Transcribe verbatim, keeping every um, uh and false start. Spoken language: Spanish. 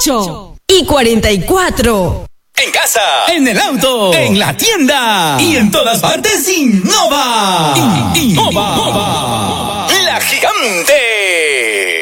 ocho y cuarenta y cuatro. En casa, en el auto, en la tienda y en todas partes Innova. Innova. La gigante.